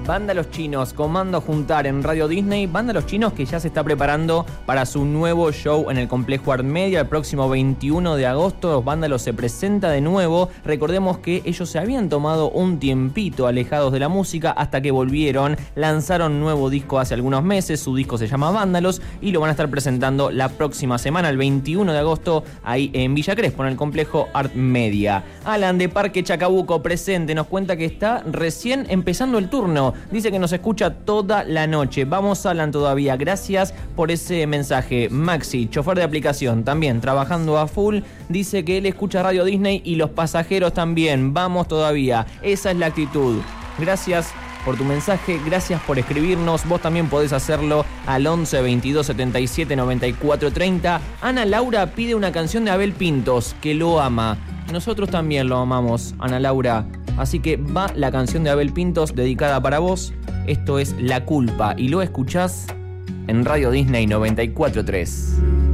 Banda Los Chinos, Comando Juntar en Radio Disney. Banda Los Chinos que ya se está preparando para su nuevo show en el Complejo Art Media el próximo 21 de agosto. Los Vándalos se presenta de nuevo. Recordemos que ellos se habían tomado un tiempito alejados de la música hasta que volvieron. Lanzaron nuevo disco hace algunos meses. Su disco se llama Vándalos y lo van a estar presentando la próxima semana, el 21 de agosto, ahí en Villa Crespo, en el Complejo Art Media. Alan de Parque Chacabuco presente, nos cuenta que está recién empezando el turno. Dice que nos escucha toda la noche. Vamos, Alan, todavía. Gracias por ese mensaje. Maxi, chofer de aplicación, también trabajando a full. Dice que él escucha Radio Disney y los pasajeros también. Vamos todavía. Esa es la actitud. Gracias por tu mensaje, gracias por escribirnos. Vos también podés hacerlo al 11 22 77 94 30. Ana Laura pide una canción de Abel Pintos, que lo ama. Nosotros también lo amamos, Ana Laura. Así que va la canción de Abel Pintos dedicada para vos. Esto es La Culpa y lo escuchás en Radio Disney 94.3.